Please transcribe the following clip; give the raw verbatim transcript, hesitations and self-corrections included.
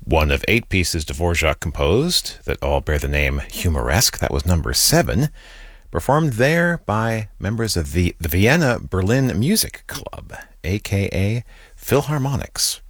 one of eight pieces Dvorak composed that all bear the name Humoresque. That was number seven, performed there by members of the, the Vienna Berlin Music Club, aka Philharmonics.